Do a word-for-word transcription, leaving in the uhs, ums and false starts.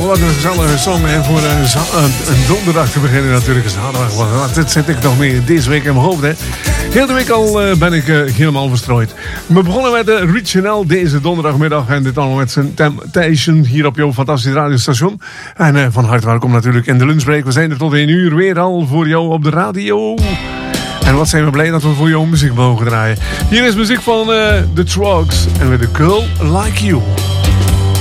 wat een gezellige song. En voor een, za- een, een donderdag te beginnen natuurlijk. Een zaterdag. Want dit zit ik nog meer deze week in mijn hoofd. Hè. Heel de week al uh, ben ik uh, helemaal verstrooid. We begonnen met de Rich Chanel deze donderdagmiddag. En dit allemaal met zijn Temptation hier op jouw fantastische radiostation. En uh, van harte welkom natuurlijk in de lunchbreak. We zijn er tot één uur weer al voor jou op de radio. En wat zijn we blij dat we voor jou muziek mogen draaien. Hier is muziek van uh, The Trucks. En met The Girl Like You.